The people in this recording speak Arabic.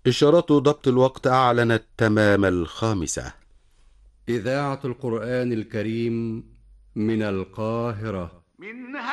إشارات ضبط الوقت أعلنت تمام 5. إذاعة القرآن الكريم من القاهرة.